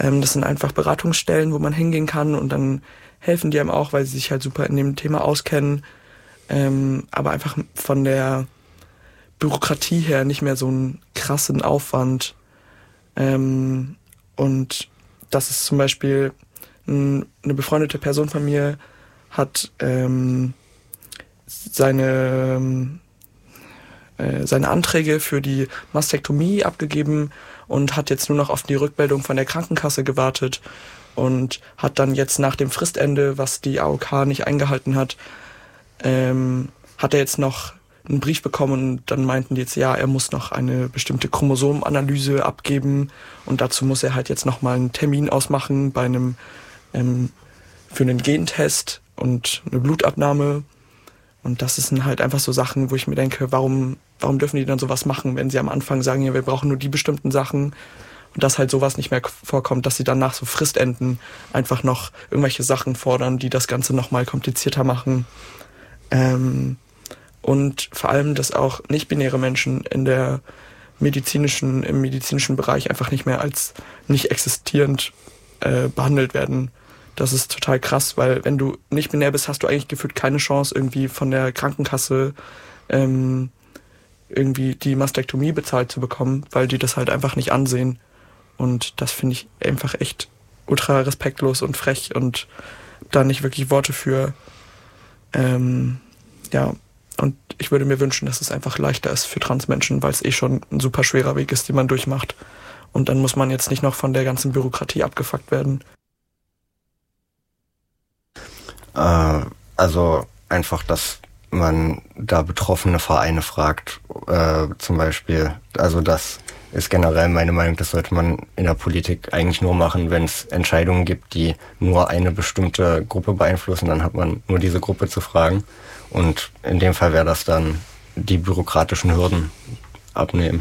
Das sind einfach Beratungsstellen, wo man hingehen kann und dann helfen die einem auch, weil sie sich halt super in dem Thema auskennen. Aber einfach von der Bürokratie her nicht mehr so einen krassen Aufwand. Und das ist zum Beispiel eine befreundete Person von mir hat seine Anträge für die Mastektomie abgegeben und hat jetzt nur noch auf die Rückmeldung von der Krankenkasse gewartet und hat dann jetzt nach dem Fristende, was die AOK nicht eingehalten hat, hat er jetzt noch einen Brief bekommen und dann meinten die jetzt, ja, er muss noch eine bestimmte Chromosomenanalyse abgeben und dazu muss er halt jetzt nochmal einen Termin ausmachen bei einem für einen Gentest und eine Blutabnahme. Und das sind halt einfach so Sachen, wo ich mir denke, warum dürfen die dann sowas machen, wenn sie am Anfang sagen, ja, wir brauchen nur die bestimmten Sachen und dass halt sowas nicht mehr vorkommt, dass sie dann nach so Fristenden einfach noch irgendwelche Sachen fordern, die das Ganze nochmal komplizierter machen. Und vor allem, dass auch nicht-binäre Menschen im medizinischen Bereich einfach nicht mehr als nicht existierend behandelt werden. Das ist total krass, weil wenn du nicht binär bist, hast du eigentlich gefühlt keine Chance, irgendwie von der Krankenkasse irgendwie die Mastektomie bezahlt zu bekommen, weil die das halt einfach nicht ansehen. Und das finde ich einfach echt ultra respektlos und frech und da nicht wirklich Worte für. Ja, und ich würde mir wünschen, dass es einfach leichter ist für Transmenschen, weil es schon ein super schwerer Weg ist, den man durchmacht. Und dann muss man jetzt nicht noch von der ganzen Bürokratie abgefuckt werden. Also einfach, dass man da betroffene Vereine fragt, zum Beispiel. Also das ist generell meine Meinung, das sollte man in der Politik eigentlich nur machen, wenn es Entscheidungen gibt, die nur eine bestimmte Gruppe beeinflussen, dann hat man nur diese Gruppe zu fragen. Und in dem Fall wäre das dann die bürokratischen Hürden abnehmen.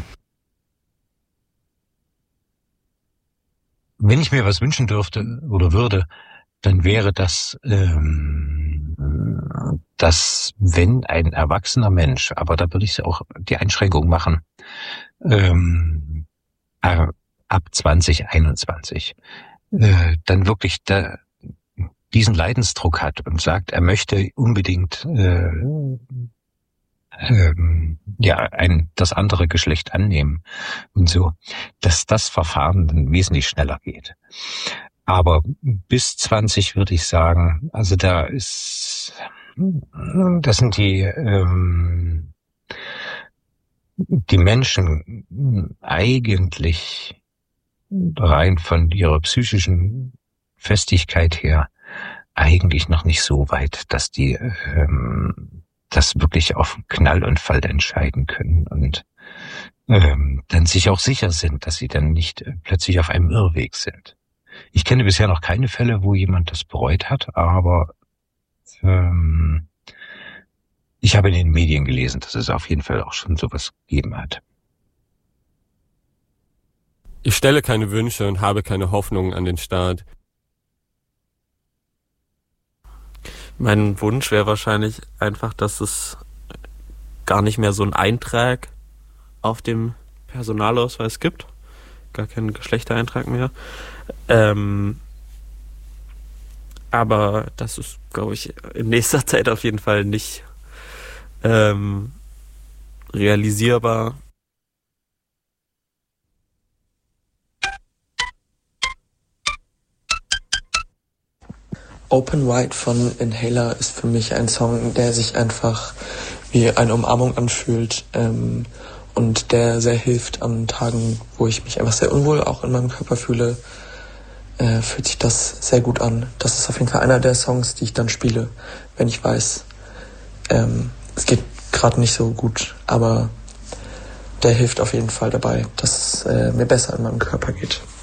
Wenn ich mir was wünschen dürfte oder würde, dann wäre das, dass wenn ein erwachsener Mensch, aber da würde ich auch die Einschränkung machen, ab 2021, dann wirklich diesen Leidensdruck hat und sagt, er möchte unbedingt das andere Geschlecht annehmen und so, dass das Verfahren dann wesentlich schneller geht. Aber bis 20 würde ich sagen, also das sind die Menschen eigentlich rein von ihrer psychischen Festigkeit her eigentlich noch nicht so weit, dass die das wirklich auf Knall und Fall entscheiden können und dann sich auch sicher sind, dass sie dann nicht plötzlich auf einem Irrweg sind. Ich kenne bisher noch keine Fälle, wo jemand das bereut hat, aber ich habe in den Medien gelesen, dass es auf jeden Fall auch schon sowas gegeben hat. Ich stelle keine Wünsche und habe keine Hoffnungen an den Staat. Mein Wunsch wäre wahrscheinlich einfach, dass es gar nicht mehr so einen Eintrag auf dem Personalausweis gibt. Gar keinen Geschlechtereintrag mehr. Aber das ist, glaube ich, in nächster Zeit auf jeden Fall nicht realisierbar. Open Wide von Inhaler ist für mich ein Song, der sich einfach wie eine Umarmung anfühlt und der sehr hilft an Tagen, wo ich mich einfach sehr unwohl auch in meinem Körper fühle, fühlt sich das sehr gut an. Das ist auf jeden Fall einer der Songs, die ich dann spiele, wenn ich weiß, es geht gerade nicht so gut, aber der hilft auf jeden Fall dabei, dass es mir besser in meinem Körper geht.